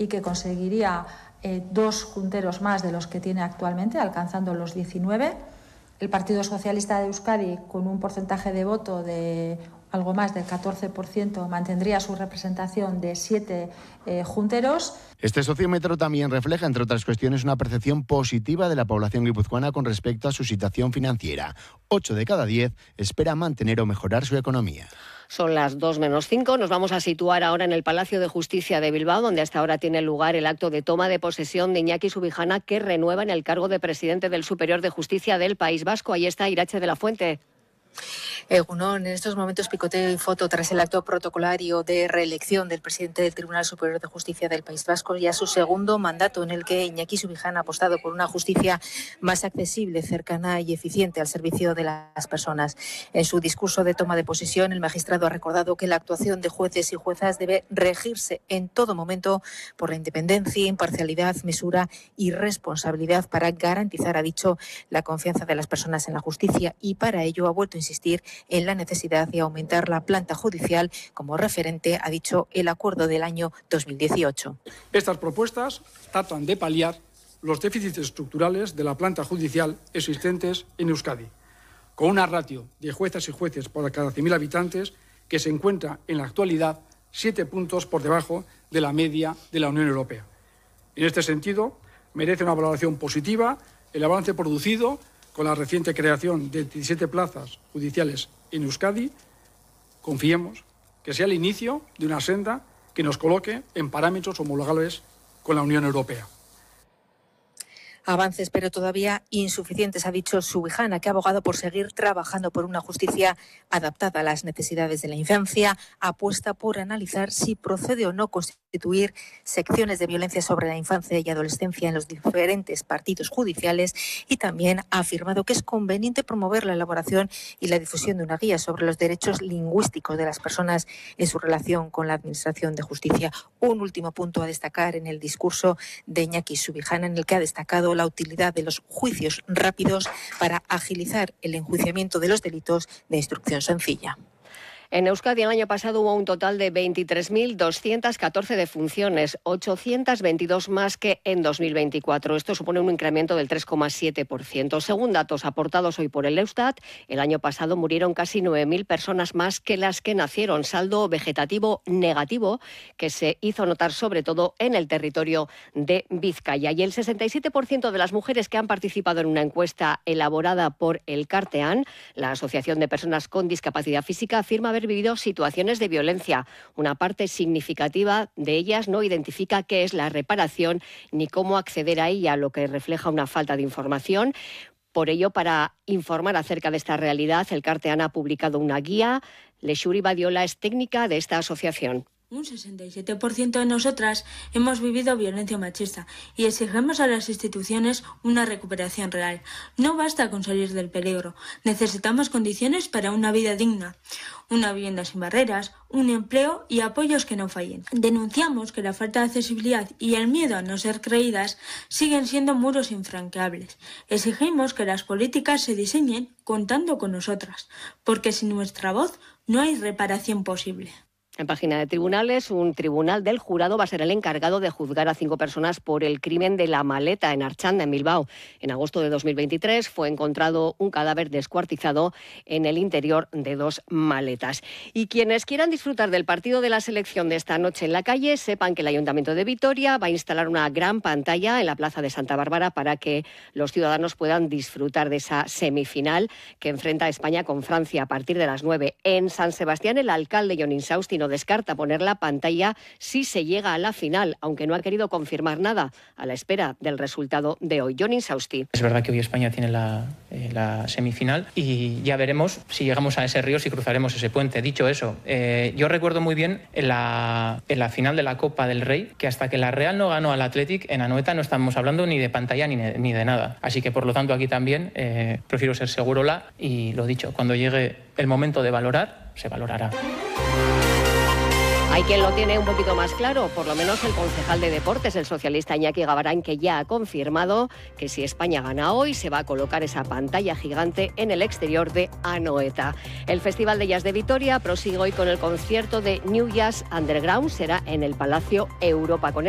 y que conseguiría 2 junteros más de los que tiene actualmente, alcanzando los 19. El Partido Socialista de Euskadi, con un porcentaje de voto de algo más del 14%, mantendría su representación de 7 junteros. Este sociómetro también refleja, entre otras cuestiones, una percepción positiva de la población guipuzcoana con respecto a su situación financiera. 8 de cada 10 espera mantener o mejorar su economía. Son las 2:05. Nos vamos a situar ahora en el Palacio de Justicia de Bilbao, donde hasta ahora tiene lugar el acto de toma de posesión de Iñaki Subijana, que renueva en el cargo de presidente del Superior de Justicia del País Vasco. Ahí está Irache de la Fuente. Egunon, en estos momentos picoteo y foto tras el acto protocolario de reelección del presidente del Tribunal Superior de Justicia del País Vasco, ya su segundo mandato en el que Iñaki Subijana ha apostado por una justicia más accesible, cercana y eficiente al servicio de las personas. En su discurso de toma de posesión, el magistrado ha recordado que la actuación de jueces y juezas debe regirse en todo momento por la independencia, imparcialidad, mesura y responsabilidad para garantizar, ha dicho, la confianza de las personas en la justicia, y para ello ha vuelto a insistir en la necesidad de aumentar la planta judicial como referente, ha dicho, el acuerdo del año 2018. Estas propuestas tratan de paliar los déficits estructurales de la planta judicial existentes en Euskadi, con una ratio de juezas y jueces por cada 100.000 habitantes que se encuentra en la actualidad 7 puntos por debajo de la media de la Unión Europea. En este sentido, merece una valoración positiva el avance producido con la reciente creación de 17 plazas judiciales en Euskadi. Confiemos que sea el inicio de una senda que nos coloque en parámetros homologables con la Unión Europea. Avances, pero todavía insuficientes, ha dicho Subijana, que ha abogado por seguir trabajando por una justicia adaptada a las necesidades de la infancia. Apuesta por analizar si procede o no constituir secciones de violencia sobre la infancia y adolescencia en los diferentes partidos judiciales, y también ha afirmado que es conveniente promover la elaboración y la difusión de una guía sobre los derechos lingüísticos de las personas en su relación con la Administración de Justicia. Un último punto a destacar en el discurso de Iñaki Subijana, en el que ha destacado la utilidad de los juicios rápidos para agilizar el enjuiciamiento de los delitos de instrucción sencilla. En Euskadi el año pasado hubo un total de 23.214 defunciones, 822 más que en 2024. Esto supone un incremento del 3,7%. Según datos aportados hoy por el Eustat, el año pasado murieron casi 9.000 personas más que las que nacieron, saldo vegetativo negativo que se hizo notar sobre todo en el territorio de Vizcaya. Y el 67% de las mujeres que han participado en una encuesta elaborada por el Cartean, la Asociación de Personas con Discapacidad Física, afirma haber vivido situaciones de violencia. Una parte significativa de ellas no identifica qué es la reparación ni cómo acceder a ella, lo que refleja una falta de información. Por ello, para informar acerca de esta realidad, el Cartean ha publicado una guía. Lexuri Badiola es técnica de esta asociación. Un 67% de nosotras hemos vivido violencia machista y exigimos a las instituciones una recuperación real. No basta con salir del peligro, necesitamos condiciones para una vida digna, una vivienda sin barreras, un empleo y apoyos que no fallen. Denunciamos que la falta de accesibilidad y el miedo a no ser creídas siguen siendo muros infranqueables. Exigimos que las políticas se diseñen contando con nosotras, porque sin nuestra voz no hay reparación posible. En página de tribunales, un tribunal del jurado va a ser el encargado de juzgar a 5 personas por el crimen de la maleta en Archanda, en Bilbao. En agosto de 2023 fue encontrado un cadáver descuartizado en el interior de 2 maletas. Y quienes quieran disfrutar del partido de la selección de esta noche en la calle, sepan que el Ayuntamiento de Vitoria va a instalar una gran pantalla en la Plaza de Santa Bárbara para que los ciudadanos puedan disfrutar de esa semifinal que enfrenta a España con Francia a partir de las 9. En San Sebastián, el alcalde Jon Insausti no descarta poner la pantalla si se llega a la final, aunque no ha querido confirmar nada a la espera del resultado de hoy. Jon Insausti. Es verdad que hoy España tiene la semifinal y ya veremos si llegamos a ese río, si cruzaremos ese puente. Dicho eso, yo recuerdo muy bien en la final de la Copa del Rey que hasta que la Real no ganó al Athletic, en Anoeta no estamos hablando ni de pantalla ni de nada. Así que por lo tanto aquí también prefiero ser segurola y lo dicho, cuando llegue el momento de valorar, se valorará. Hay quien lo tiene un poquito más claro, por lo menos el concejal de Deportes, el socialista Iñaki Gabarán, que ya ha confirmado que si España gana hoy se va a colocar esa pantalla gigante en el exterior de Anoeta. El Festival de Jazz de Vitoria prosigue hoy con el concierto de New Jazz Underground, será en el Palacio Europa. Con